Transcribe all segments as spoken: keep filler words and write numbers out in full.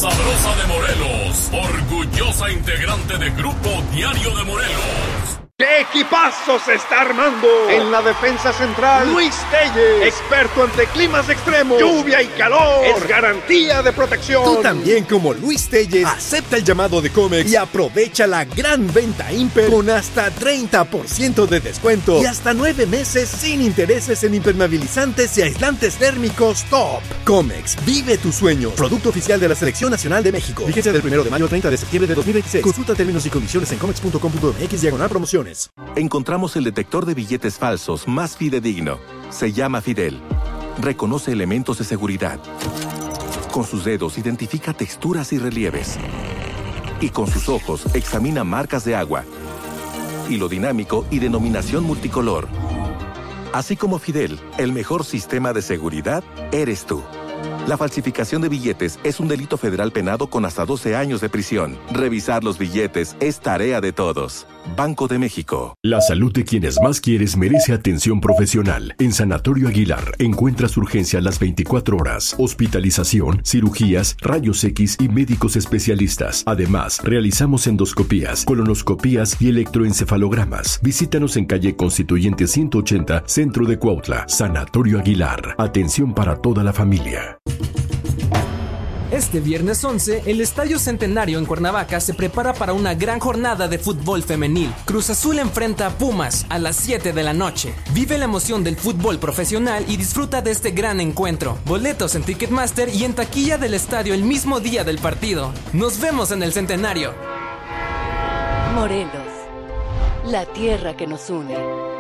sabrosa de Morelos, orgullosa integrante de Grupo Diario de Morelos. ¡Qué equipazo se está armando! En la defensa central, Luis Telles, experto ante climas extremos, lluvia y calor, es garantía de protección. Tú también, como Luis Telles, acepta el llamado de Comex y aprovecha la gran venta Imper con hasta treinta por ciento de descuento y hasta nueve meses sin intereses en impermeabilizantes y aislantes térmicos top. Comex, vive tu sueño. Producto oficial de la Selección Nacional de México. Vigencia del primero de mayo al treinta de septiembre de dos mil veintiséis. Consulta términos y condiciones en comex punto com punto mx diagonal promoción. Encontramos el detector de billetes falsos más fidedigno. Se llama Fidel. Reconoce elementos de seguridad. Con sus dedos identifica texturas y relieves. Y con sus ojos examina marcas de agua, hilo dinámico y denominación multicolor. Así como Fidel, el mejor sistema de seguridad eres tú. La falsificación de billetes es un delito federal penado con hasta doce años de prisión. Revisar los billetes es tarea de todos. Banco de México. La salud de quienes más quieres merece atención profesional. En Sanatorio Aguilar encuentras urgencia las veinticuatro horas, hospitalización, cirugías, rayos X y médicos especialistas. Además, realizamos endoscopías, colonoscopías y electroencefalogramas. Visítanos en calle Constituyente ciento ochenta, Centro de Cuautla. Sanatorio Aguilar. Atención para toda la familia. Este viernes once, el Estadio Centenario en Cuernavaca se prepara para una gran jornada de fútbol femenil. Cruz Azul enfrenta a Pumas a las siete de la noche. Vive la emoción del fútbol profesional y disfruta de este gran encuentro. Boletos en Ticketmaster y en taquilla del estadio el mismo día del partido. Nos vemos en el Centenario. Morelos, la tierra que nos une.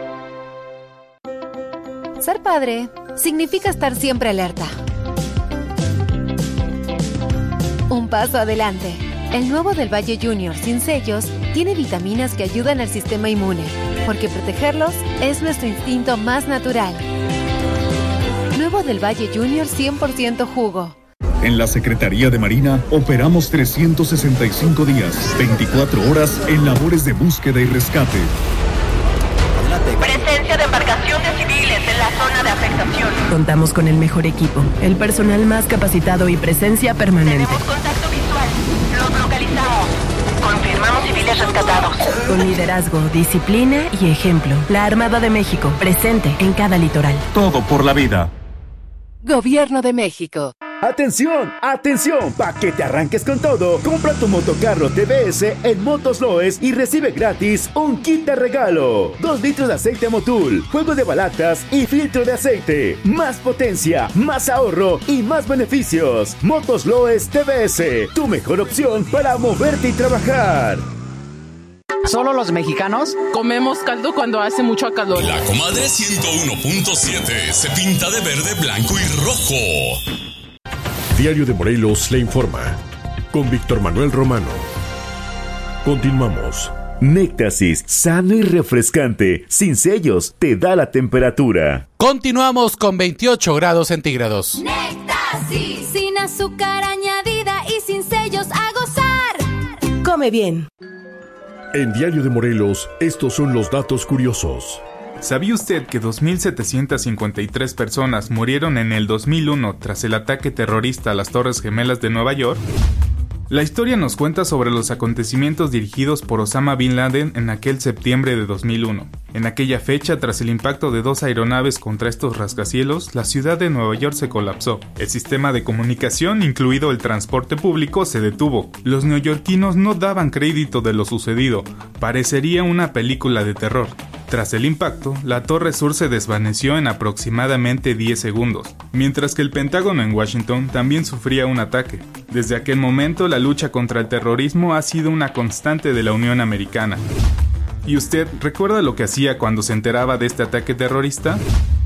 Ser padre significa estar siempre alerta. Un paso adelante. El nuevo del Valle Junior sin sellos tiene vitaminas que ayudan al sistema inmune, porque protegerlos es nuestro instinto más natural. Nuevo del Valle Junior cien por ciento jugo. En la Secretaría de Marina operamos trescientos sesenta y cinco días, veinticuatro horas en labores de búsqueda y rescate. Presencia de embarcaciones civiles en la zona de afectación. Contamos con el mejor equipo, el personal más capacitado y presencia permanente. Tenemos contacto visual. Los localizamos. Confirmamos civiles rescatados. Con liderazgo, disciplina y ejemplo. La Armada de México, presente en cada litoral. Todo por la vida. Gobierno de México. ¡Atención! ¡Atención! Pa' que te arranques con todo, compra tu motocarro T V S en Motos Loes y recibe gratis un kit de regalo. Dos litros de aceite Motul, juego de balatas y filtro de aceite. Más potencia, más ahorro y más beneficios. Motos Loes T V S, tu mejor opción para moverte y trabajar. ¿Solo los mexicanos? Comemos caldo cuando hace mucho calor. La Comadre ciento uno punto siete se pinta de verde, blanco y rojo. Diario de Morelos le informa. Con Víctor Manuel Romano. Continuamos. Néctasis, sano y refrescante, sin sellos, te da la temperatura. Continuamos con veintiocho grados centígrados. Néctasis, sin azúcar añadida y sin sellos, a gozar. Come bien. En Diario de Morelos, estos son los datos curiosos. ¿Sabía usted que dos mil setecientas cincuenta y tres personas murieron en el dos mil uno tras el ataque terrorista a las Torres Gemelas de Nueva York? La historia nos cuenta sobre los acontecimientos dirigidos por Osama Bin Laden en aquel septiembre de dos mil uno. En aquella fecha, tras el impacto de dos aeronaves contra estos rascacielos, la ciudad de Nueva York se colapsó. El sistema de comunicación, incluido el transporte público, se detuvo. Los neoyorquinos no daban crédito de lo sucedido. Parecería una película de terror. Tras el impacto, la Torre Sur se desvaneció en aproximadamente diez segundos, mientras que el Pentágono en Washington también sufría un ataque. Desde aquel momento, la lucha contra el terrorismo ha sido una constante de la Unión Americana. ¿Y usted recuerda lo que hacía cuando se enteraba de este ataque terrorista?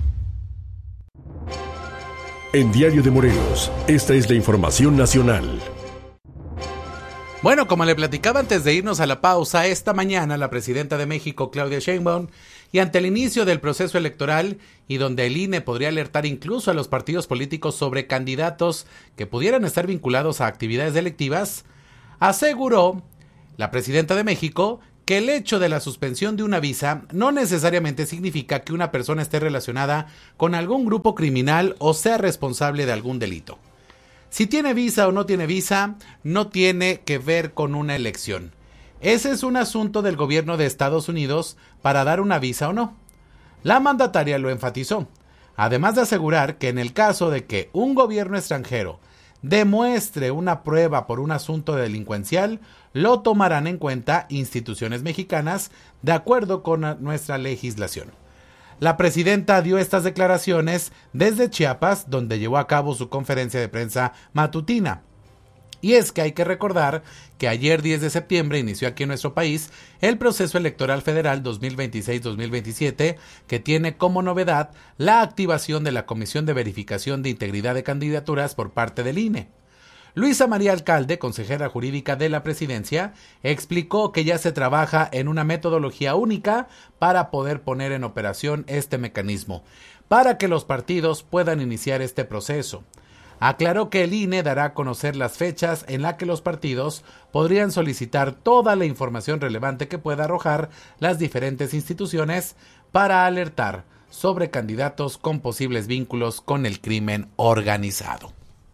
En Diario de Morelos, esta es la información nacional. Bueno, como le platicaba antes de irnos a la pausa, esta mañana la presidenta de México, Claudia Sheinbaum, y ante el inicio del proceso electoral y donde el I N E podría alertar incluso a los partidos políticos sobre candidatos que pudieran estar vinculados a actividades delictivas, aseguró la presidenta de México que el hecho de la suspensión de una visa no necesariamente significa que una persona esté relacionada con algún grupo criminal o sea responsable de algún delito. Si tiene visa o no tiene visa, no tiene que ver con una elección. Ese es un asunto del gobierno de Estados Unidos para dar una visa o no. La mandataria lo enfatizó, además de asegurar que en el caso de que un gobierno extranjero demuestre una prueba por un asunto delincuencial, lo tomarán en cuenta instituciones mexicanas de acuerdo con nuestra legislación. La presidenta dio estas declaraciones desde Chiapas, donde llevó a cabo su conferencia de prensa matutina. Y es que hay que recordar que ayer diez de septiembre inició aquí en nuestro país el proceso electoral federal dos mil veintiséis dos mil veintisiete, que tiene como novedad la activación de la Comisión de Verificación de Integridad de Candidaturas por parte del I N E. Luisa María Alcalde, consejera jurídica de la presidencia, explicó que ya se trabaja en una metodología única para poder poner en operación este mecanismo, para que los partidos puedan iniciar este proceso. Aclaró que el I N E dará a conocer las fechas en las que los partidos podrían solicitar toda la información relevante que pueda arrojar las diferentes instituciones para alertar sobre candidatos con posibles vínculos con el crimen organizado.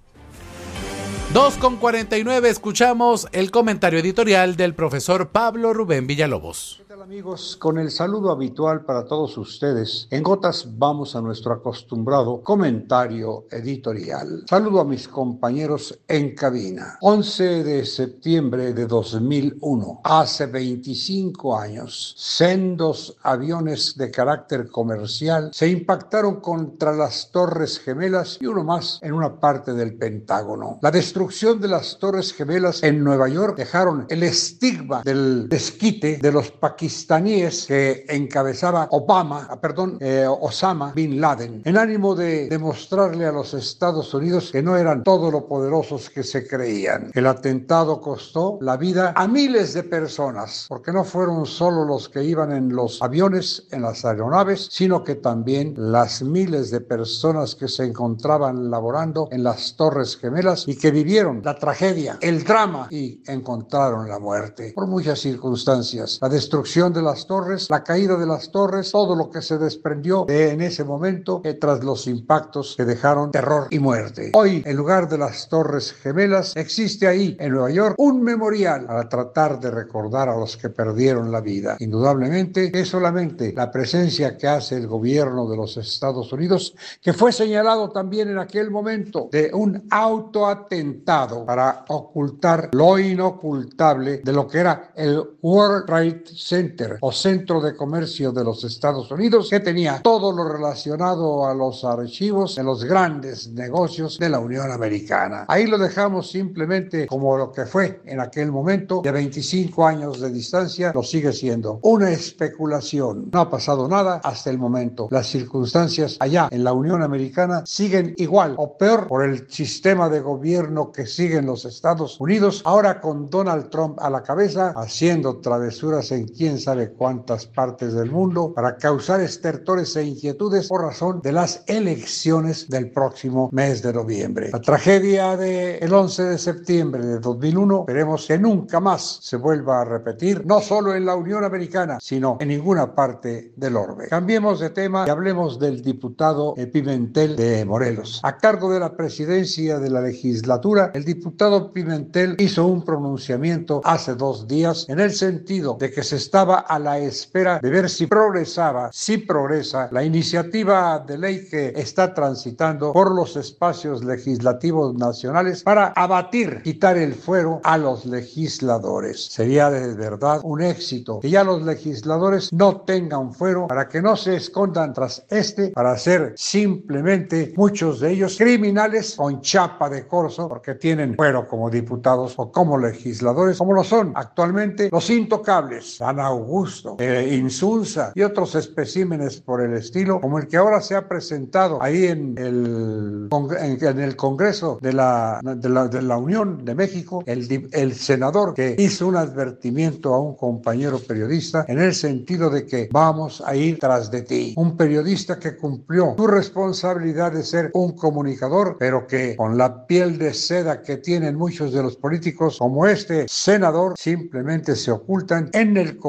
dos con cuarenta y nueve, escuchamos el comentario editorial del profesor Pablo Rubén Villalobos. ¿Qué tal, amigos? Con el saludo habitual para todos ustedes, en gotas vamos a nuestro acostumbrado comentario editorial. Saludo a mis compañeros en cabina. once de septiembre de dos mil uno, hace veinticinco años, sendos aviones de carácter comercial se impactaron contra las Torres Gemelas y uno más en una parte del Pentágono. La destrucción de las Torres Gemelas en Nueva York dejaron el estigma del desquite de los pakistaníes que encabezaba Obama, perdón, eh, Osama Bin Laden, en ánimo de demostrarle a los Estados Unidos que no eran todo lo poderosos que se creían. El atentado costó la vida a miles de personas, porque no fueron solo los que iban en los aviones, en las aeronaves, sino que también las miles de personas que se encontraban laborando en las Torres Gemelas y que vivieron la tragedia, el drama y encontraron la muerte por muchas circunstancias. La destrucción de las torres, la caída de las torres, todo lo que se desprendió de, en ese momento eh, tras los impactos que dejaron terror y muerte. Hoy, en lugar de las Torres Gemelas, existe ahí en Nueva York un memorial para tratar de recordar a los que perdieron la vida. Indudablemente es solamente la presencia que hace el gobierno de los Estados Unidos, que fue señalado también en aquel momento de un autoatentado para ocultar lo inocultable de lo que era el World Trade Center o Centro de Comercio de los Estados Unidos, que tenía todo lo relacionado a los archivos de los grandes negocios de la Unión Americana. Ahí lo dejamos simplemente como lo que fue en aquel momento, de veinticinco años de distancia, lo sigue siendo una especulación. No ha pasado nada hasta el momento. Las circunstancias allá en la Unión Americana siguen igual o peor por el sistema de gobierno que siguen los Estados Unidos, ahora con Donald Trump a la cabeza, haciendo travesuras en quién sabe cuántas partes del mundo para causar estertores e inquietudes por razón de las elecciones del próximo mes de noviembre. La tragedia del once de septiembre de dos mil uno, esperemos que nunca más se vuelva a repetir, no solo en la Unión Americana, sino en ninguna parte del orbe. Cambiemos de tema y hablemos del diputado Pimentel de Morelos. A cargo de la presidencia de la legislatura, el diputado Pimentel hizo un pronunciamiento hace dos días en el sentido de que se estaba a la espera de ver si progresaba, si progresa la iniciativa de ley que está transitando por los espacios legislativos nacionales para abatir, quitar el fuero a los legisladores. Sería de verdad un éxito que ya los legisladores no tengan fuero, para que no se escondan tras este para ser simplemente muchos de ellos criminales con chapa de corso, porque tienen fuero como diputados o como legisladores, como lo son actualmente los intocables, San Augusto, eh, Insulza y otros especímenes por el estilo, como el que ahora se ha presentado ahí en el, en, en el Congreso de la, de la, de la Unión de México, el, el senador que hizo un advertimiento a un compañero periodista en el sentido de que vamos a ir tras de ti. Un periodista que cumplió su responsabilidad de ser un comunicador, pero que con la piel de seda que tienen muchos de los políticos, como este senador, simplemente se ocultan en el Congreso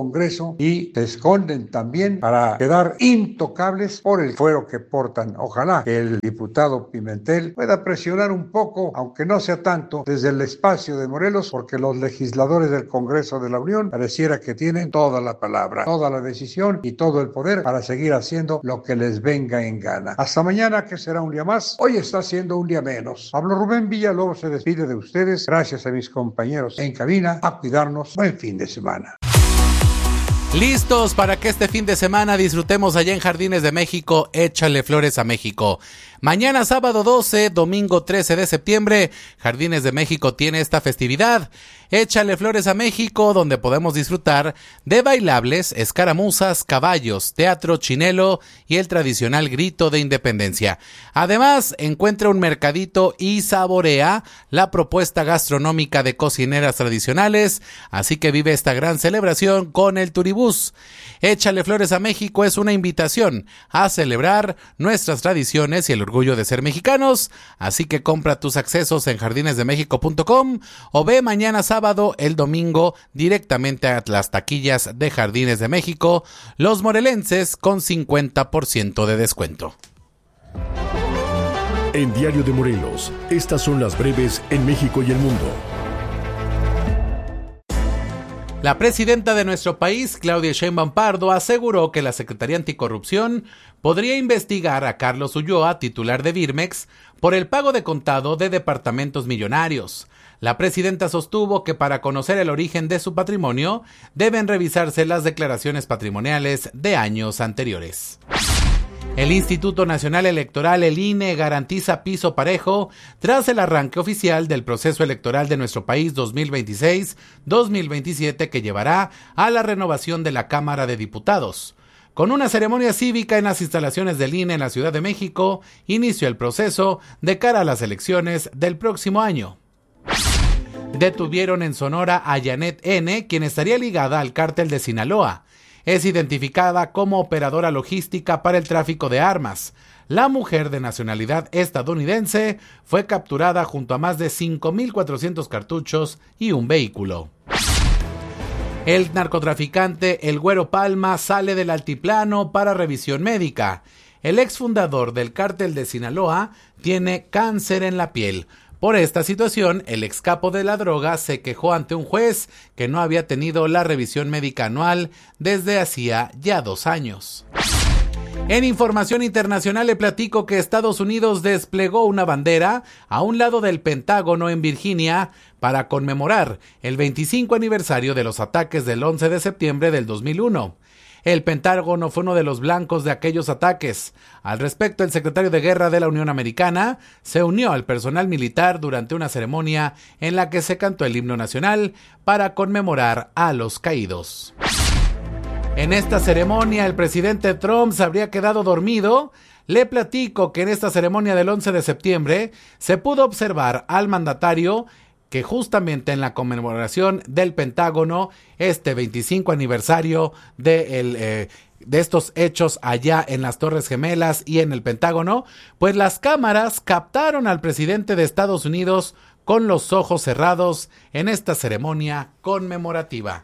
Congreso y se esconden también para quedar intocables por el fuero que portan. Ojalá que el diputado Pimentel pueda presionar un poco, aunque no sea tanto, desde el espacio de Morelos, porque los legisladores del Congreso de la Unión pareciera que tienen toda la palabra, toda la decisión y todo el poder para seguir haciendo lo que les venga en gana. Hasta mañana, que será un día más. Hoy está siendo un día menos. Pablo Rubén Villalobos se despide de ustedes. Gracias a mis compañeros en cabina. A cuidarnos. Buen fin de semana. Listos para que este fin de semana disfrutemos allá en Jardines de México. Échale flores a México. Mañana sábado doce, domingo trece de septiembre, Jardines de México tiene esta festividad. Échale flores a México, donde podemos disfrutar de bailables, escaramuzas, caballos, teatro, chinelo y el tradicional grito de independencia. Además, encuentra un mercadito y saborea la propuesta gastronómica de cocineras tradicionales, así que vive esta gran celebración con el Turibús. Échale flores a México es una invitación a celebrar nuestras tradiciones y el orgullo de ser mexicanos, así que compra tus accesos en jardines de méxico punto com o ve mañana sábado, el domingo, directamente a las taquillas de Jardines de México, los morelenses con cincuenta por ciento de descuento. En Diario de Morelos, estas son las breves en México y el mundo. La presidenta de nuestro país, Claudia Sheinbaum Pardo, aseguró que la Secretaría Anticorrupción podría investigar a Carlos Ulloa, titular de Birmex, por el pago de contado de departamentos millonarios. La presidenta sostuvo que para conocer el origen de su patrimonio deben revisarse las declaraciones patrimoniales de años anteriores. El Instituto Nacional Electoral, el I N E, garantiza piso parejo tras el arranque oficial del proceso electoral de nuestro país dos mil veintiséis dos mil veintisiete, que llevará a la renovación de la Cámara de Diputados. Con una ceremonia cívica en las instalaciones del I N E en la Ciudad de México, inició el proceso de cara a las elecciones del próximo año. Detuvieron en Sonora a Janet N., quien estaría ligada al cártel de Sinaloa. Es identificada como operadora logística para el tráfico de armas. La mujer de nacionalidad estadounidense fue capturada junto a más de cinco mil cuatrocientos cartuchos y un vehículo. El narcotraficante El Güero Palma sale del altiplano para revisión médica. El exfundador del cártel de Sinaloa tiene cáncer en la piel. Por esta situación, el excapo de la droga se quejó ante un juez que no había tenido la revisión médica anual desde hacía ya dos años. En información internacional le platico que Estados Unidos desplegó una bandera a un lado del Pentágono en Virginia para conmemorar el veinticinco aniversario de los ataques del once de septiembre del dos mil uno. El Pentágono fue uno de los blancos de aquellos ataques. Al respecto, el secretario de Guerra de la Unión Americana se unió al personal militar durante una ceremonia en la que se cantó el himno nacional para conmemorar a los caídos. En esta ceremonia, el presidente Trump se habría quedado dormido. Le platico que en esta ceremonia del once de septiembre se pudo observar al mandatario que justamente en la conmemoración del Pentágono, este veinticinco aniversario de, el, eh, de estos hechos allá en las Torres Gemelas y en el Pentágono, pues las cámaras captaron al presidente de Estados Unidos con los ojos cerrados en esta ceremonia conmemorativa.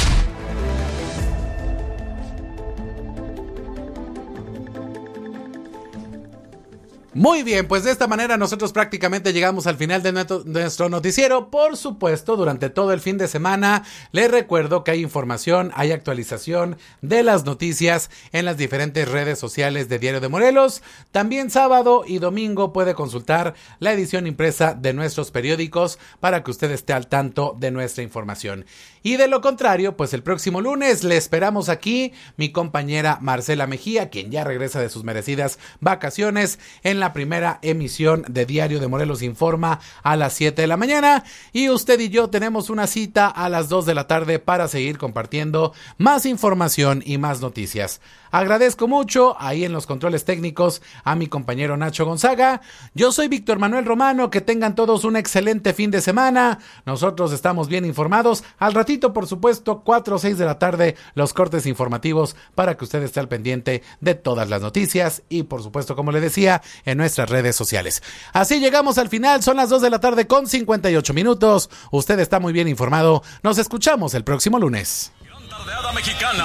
Muy bien, pues de esta manera nosotros prácticamente llegamos al final de nuestro noticiero. Por supuesto, durante todo el fin de semana les recuerdo que hay información, hay actualización de las noticias en las diferentes redes sociales de Diario de Morelos. También sábado y domingo puede consultar la edición impresa de nuestros periódicos para que usted esté al tanto de nuestra información. Y de lo contrario, pues el próximo lunes le esperamos aquí mi compañera Marcela Mejía, quien ya regresa de sus merecidas vacaciones, en la primera emisión de Diario de Morelos Informa a las siete de la mañana. Y usted y yo tenemos una cita a las dos de la tarde para seguir compartiendo más información y más noticias. Agradezco mucho ahí en los controles técnicos a mi compañero Nacho Gonzaga. Yo soy Víctor Manuel Romano. Que tengan todos un excelente fin de semana. Nosotros estamos bien informados. Al ratito, por supuesto, cuatro o seis de la tarde, los cortes informativos para que usted esté al pendiente de todas las noticias y, por supuesto, como le decía, en nuestras redes sociales. Así llegamos al final. Son las dos de la tarde con cincuenta y ocho minutos. Usted está muy bien informado. Nos escuchamos el próximo lunes. Tardeada Mexicana.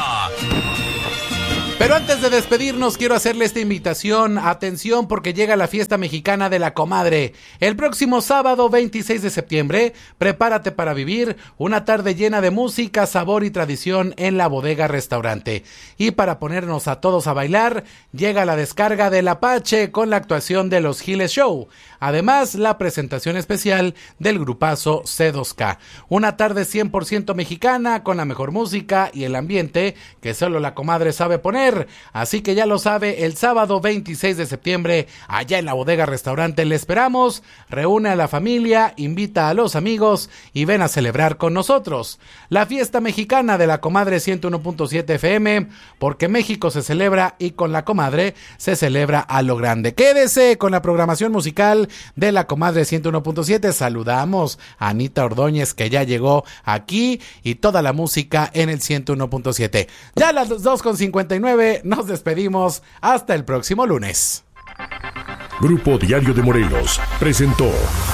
Pero antes de despedirnos, quiero hacerle esta invitación. Atención, porque llega la fiesta mexicana de la comadre. El próximo sábado veintiséis de septiembre, prepárate para vivir una tarde llena de música, sabor y tradición en la Bodega Restaurante. Y para ponernos a todos a bailar, llega la descarga del Apache con la actuación de los Giles Show. Además, la presentación especial del grupazo C dos K. Una tarde cien por ciento mexicana con la mejor música y el ambiente que solo la comadre sabe poner. Así que ya lo sabe, el sábado veintiséis de septiembre, allá en la Bodega Restaurante le esperamos. Reúne a la familia, invita a los amigos y ven a celebrar con nosotros la fiesta mexicana de la comadre ciento uno punto siete F M, porque México se celebra y con la comadre se celebra a lo grande. Quédese con la programación musical de la comadre ciento uno punto siete. Saludamos a Anita Ordóñez, que ya llegó aquí, y toda la música en el ciento uno punto siete. Ya a las dos con cincuenta y nueve nos despedimos. Hasta el próximo lunes. Grupo Diario de Morelos presentó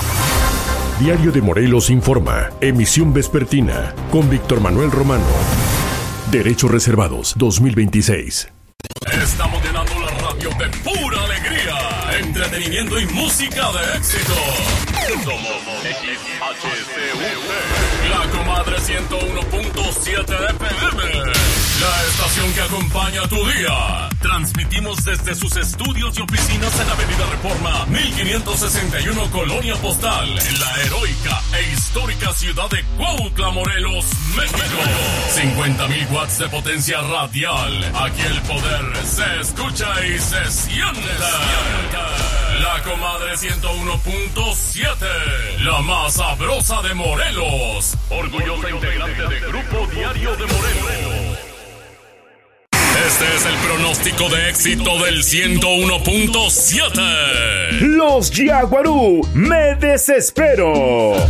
Diario de Morelos Informa, emisión vespertina, con Víctor Manuel Romano. Derechos reservados dos mil veintiséis. Estamos llenando la radio de pura alegría, entretenimiento y música de éxito. Somos X H C U T, la comadre ciento uno punto siete F M, la estación que acompaña tu día. Transmitimos desde sus estudios y oficinas en Avenida Reforma mil quinientos sesenta y uno, Colonia Postal, en la heroica e histórica ciudad de Cuautla, Morelos, México. cincuenta mil watts de potencia radial. Aquí el poder se escucha y se siente. La comadre ciento uno punto siete, la más sabrosa de Morelos. Orgullosa integrante de Grupo Diario de Morelos. Este es el pronóstico de éxito del ciento uno punto siete. Los Yaguarú, me desespero.